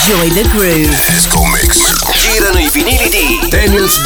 Enjoy the groove. Disco Mix. Girano i vinili di Daniel's